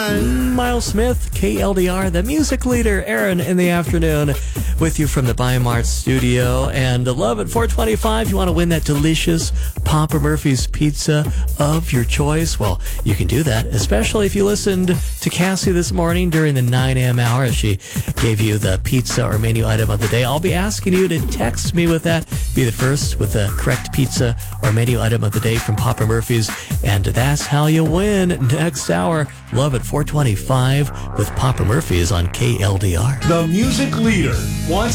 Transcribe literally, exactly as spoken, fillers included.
Mm, Miles Smith, K L D R, the music leader, Aaron in the afternoon with you from the Bi-Mart studio. And love at four twenty-five, you want to win that delicious Papa Murphy's pizza of your choice? Well, you can do that, especially if you listened to Cassie this morning during the nine a.m. hour as she gave you the pizza or menu item of the day. I'll be asking you to text me with that. Be the first with the correct pizza or menu item of the day from Papa Murphy's. And that's how you win next hour. Love at four twenty-five with Papa Murphy's on K L D R. The music leader wants